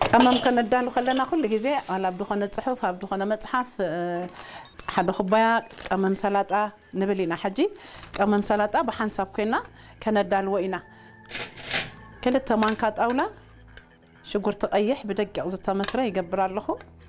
أما ممكن ندالو خلنا كل جزء على بدخن الصحف بدخن مصحف حد خبايا أمام سلطة نبلينا حجي أمام سلطة بحنسب كنا كندالو وإنا كل التمانكات أولى شجرة أيح بدق أزت متر يقبر الله